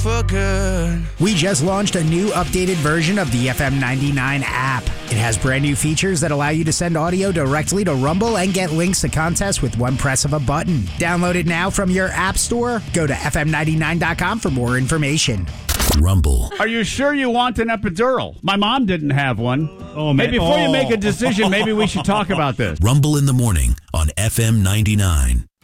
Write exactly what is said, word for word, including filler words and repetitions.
for good. We just launched a new updated version of the F M ninety-nine app. It has brand new features that allow you to send audio directly to Rumble and get links to contests with one press of a button. Download it now from your app store. Go to F M ninety-nine dot com for more information. Rumble. Are you sure you want an epidural? My mom didn't have one. Oh, man. Hey, before oh. you make a decision, maybe we should talk about this. Rumble in the morning on F M ninety-nine.